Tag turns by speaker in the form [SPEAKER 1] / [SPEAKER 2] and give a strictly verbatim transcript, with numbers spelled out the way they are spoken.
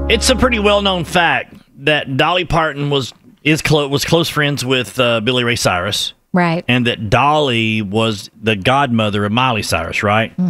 [SPEAKER 1] It's a pretty well-known fact that Dolly Parton was is clo- was close friends with uh, Billy Ray Cyrus.
[SPEAKER 2] Right.
[SPEAKER 1] And that Dolly was the godmother of Miley Cyrus, right?